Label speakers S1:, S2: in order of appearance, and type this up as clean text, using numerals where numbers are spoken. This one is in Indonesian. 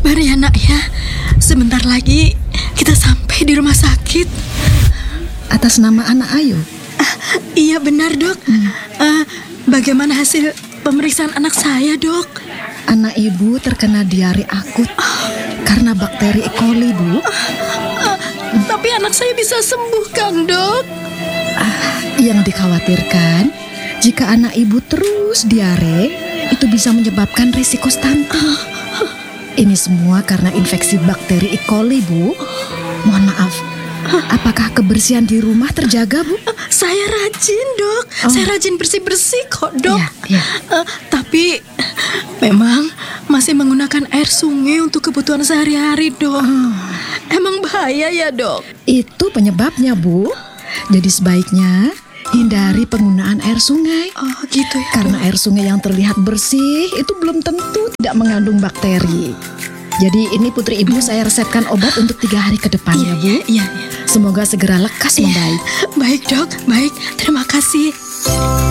S1: sabar ya nak ya. Sebentar lagi kita sampai di rumah sakit.
S2: Atas nama anak Ayu?
S1: Iya benar dok. Bagaimana hasil pemeriksaan anak saya dok?
S2: Anak ibu terkena diare akut karena bakteri E. coli, Bu.
S1: Tapi anak saya bisa sembuh kan dok?
S2: Yang dikhawatirkan, jika anak ibu terus diare, itu bisa menyebabkan risiko stunting. Ini semua karena infeksi bakteri E. coli, Bu. Mohon maaf, apakah kebersihan di rumah terjaga, Bu?
S1: Saya rajin dok. Saya rajin bersih-bersih kok dok.
S2: Iya.
S1: Tapi memang masih menggunakan air sungai untuk kebutuhan sehari-hari dok. Emang bahaya ya dok?
S2: Itu penyebabnya, Bu. Jadi sebaiknya hindari penggunaan air sungai.
S1: Oh gitu ya.
S2: Karena air sungai yang terlihat bersih itu belum tentu tidak mengandung bakteri. Jadi ini putri ibu saya resepkan obat untuk 3 hari ke depan ya, Bu.
S1: Iya.
S2: Semoga segera lekas membaik.
S1: Baik dok, baik. Terima kasih.